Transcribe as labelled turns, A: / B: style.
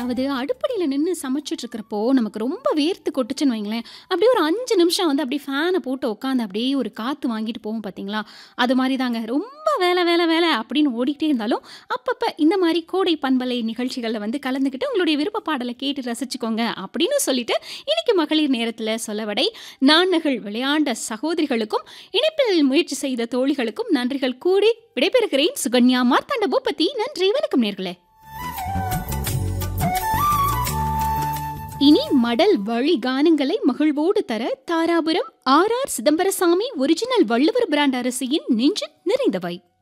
A: அதாவது அடுப்படியில நின்னு சமைச்சுட்டு இருக்கிறப்போ, நமக்கு ரொம்ப வேர்த்து கொட்டுச்சுன்னு வைங்களேன், அப்படியே ஒரு 5 நிமிஷம் வந்து அப்படியே ஃபேன போட்டு உட்காந்து அப்படியே ஒரு காத்து வாங்கிட்டு போவோம் பார்த்தீங்களா? அது மாரி தாங்க. ரொம்ப வேல வேல வேல அப்படின்னு ஓடிட்டே இருந்தாலும், அப்பப்ப இந்த மாரி கோடை பண்பலை நிகழ்ச்சிகள்ல வந்து கலந்துக்கிட்டு உங்களுடைய விருப்ப பாடல கேட்டு ரசிச்சுக்கோங்க அப்படின்னு சொல்லிட்டு, இன்னைக்கு மகளிர் நேரத்தில சொலவடை நான்நகள் விளையாண்ட சகோதரிகளுக்கும், இணைப்பில் முயற்சி செய்த தோழிகளுக்கும் நன்றிகள் கூறி விடைபெறுகிறேன். சுகன்யா மார்த்தாண்ட பூபதி. நன்றி. வணக்கம் நேயர்களே. இனி மடல் வழி கானங்களை மகிழ்வோடு தர Dharapuram RR. Chidambarasamy original Valluvar brand அரிசியின் நெஞ்சில் நிறைந்தவை.